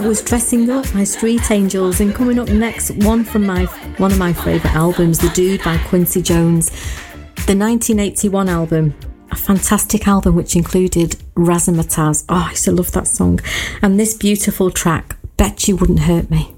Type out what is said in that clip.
That was Dressing Up by Street Angels, and coming up next, one of my favourite albums, The Dude by Quincy Jones, the 1981 album, a fantastic album which included Razzmatazz. Oh, I used to love that song, and this beautiful track, Bet You Wouldn't Hurt Me.